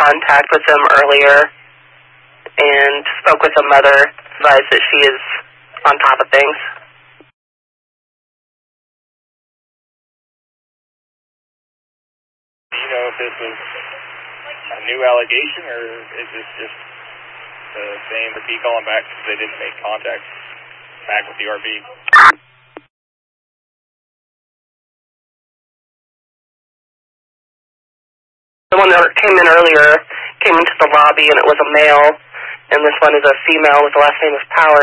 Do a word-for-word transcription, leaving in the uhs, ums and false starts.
contact with them earlier and spoke with the mother, advised that she is on top of things. Do you know if this was a new allegation, or is this just the same repeat calling back because they didn't make contact back with the R V? The one that came in earlier came into the lobby and it was a male, and this one is a female with the last name of Power.